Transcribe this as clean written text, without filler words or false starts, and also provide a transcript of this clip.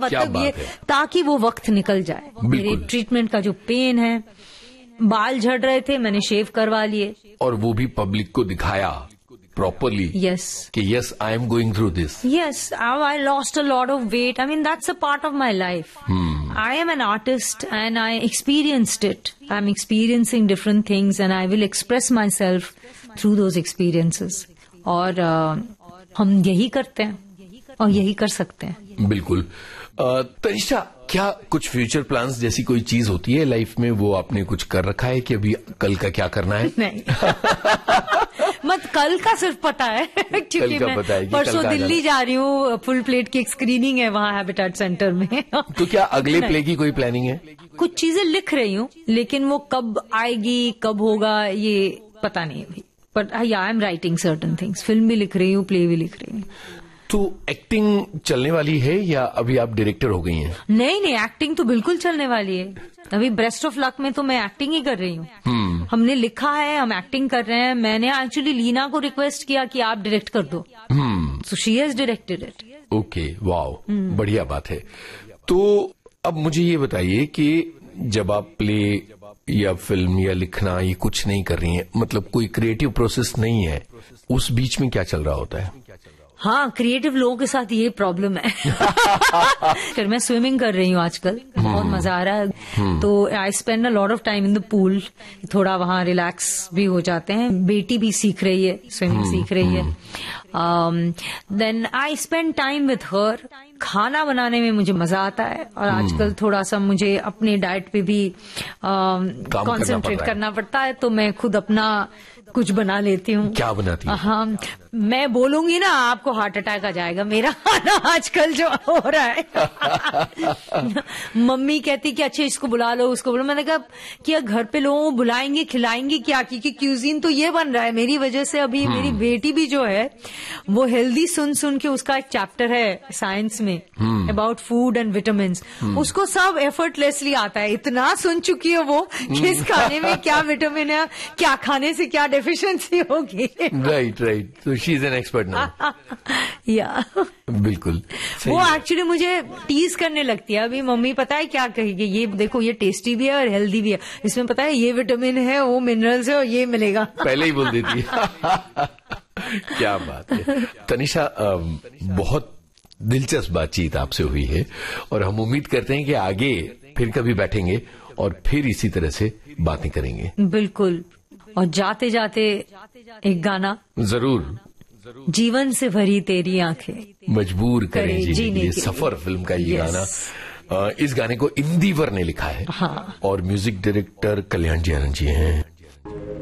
मतलब ये ताकि वो वक्त निकल जाए। मेरे ट्रीटमेंट का जो पेन है, बाल झड़ रहे थे, मैंने शेव करवा लिए, और वो भी पब्लिक को दिखाया properly. Yes. Yes, I am going through this. Yes, I lost a lot of weight. I mean, that's a part of my life. I am an artist and I experienced it. I'm experiencing different things and I will express myself through those experiences. और हम यही करते हैं और यही कर सकते हैं। बिल्कुल। तनिषा, क्या कुछ फ्यूचर प्लान्स जैसी कोई चीज होती है लाइफ में, वो आपने कुछ कर रखा है कि अभी कल का क्या करना है? नहीं। मत कल का सिर्फ पता है क्योंकि मैं परसों दिल्ली जा रही हूँ, फुल प्लेट की एक स्क्रीनिंग है वहाँ हैबिटेट सेंटर में। तो क्या अगले प्ले की कोई प्लानिंग है? कुछ चीजें लिख रही हूँ, लेकिन वो कब आएगी, कब होगा, ये पता नहीं अभी। But I am writing certain things, film भी लिख रही हूँ, प्ले भी लिख रही हूँ। तो एक्टिंग चलने वाली है या अभी आप डायरेक्टर हो गई हैं? नहीं, एक्टिंग तो बिल्कुल चलने वाली है। अभी ब्रेस्ट ऑफ लक में तो मैं एक्टिंग ही कर रही हूँ। हमने लिखा है, हम एक्टिंग कर रहे हैं। मैंने एक्चुअली लीना को रिक्वेस्ट किया कि आप डायरेक्ट कर दो, so she has directed it. Okay, wow, बढ़िया बात है। तो अब मुझे ये बताइए कि जब आप प्ले या फिल्म या लिखना ये कुछ नहीं कर रही हैं, मतलब कोई क्रिएटिव प्रोसेस नहीं है, उस बीच में क्या चल रहा होता है? हाँ, क्रिएटिव लोगों के साथ ये प्रॉब्लम है। फिर मैं स्विमिंग कर रही हूँ आजकल, बहुत मजा आ रहा है। तो I spend a lot of time in the pool, थोड़ा वहाँ रिलैक्स भी हो जाते हैं। बेटी भी सीख रही है, स्विमिंग सीख रही है। Then I spend time with her. खाना बनाने में मुझे मजा आता है, और आजकल थोड़ा सा मुझे अपने डाइट पे भी कॉन्सेंट्रेट करना पड़ता है, तो मैं खुद अपना कुछ बना लेती हूँ। क्या बनाती हूँ? हाँ, मैं बोलूंगी ना आपको हार्ट अटैक आ जाएगा मेरा खाना आजकल जो हो रहा है। मम्मी कहती कि अच्छा इसको बुला लो, उसको बुला। मैंने कहा कि घर पे लोगों को बुलाएंगे, खिलाएंगे क्या, क्योंकि क्यूजीन तो ये बन रहा है मेरी वजह से। अभी मेरी बेटी भी जो है वो हेल्दी सुन सुन के, उसका एक चैप्टर है साइंस में अबाउट फूड एंड विटामिन, उसको सब एफर्टलेसली आता है। इतना सुन चुकी है वो कि इस खाने में क्या विटामिन है, क्या खाने से क्या डेफिशिएंसी होगी। राइट। तो she is an expert now. या बिल्कुल। वो एक्चुअली मुझे टीज करने लगती है। अभी मम्मी पता है क्या कहेगी, ये देखो ये टेस्टी भी है और हेल्दी भी है, इसमें पता है ये विटामिन है, वो मिनरल्स है और ये मिलेगा। पहले ही बोल देती है। क्या बात है तनिषा, बहुत दिलचस्प बातचीत आपसे हुई है, और हम उम्मीद करते हैं कि आगे फिर कभी बैठेंगे और फिर इसी तरह से बातें करेंगे। बिल्कुल। और जाते जाते एक गाना जरूर। जीवन से भरी तेरी आंखें मजबूर करें जीने के लिए, सफर फिल्म का ये गाना। इस गाने को इंदिवर ने लिखा है। हाँ। और म्यूजिक डायरेक्टर कल्याण जी आनंद जी हैं।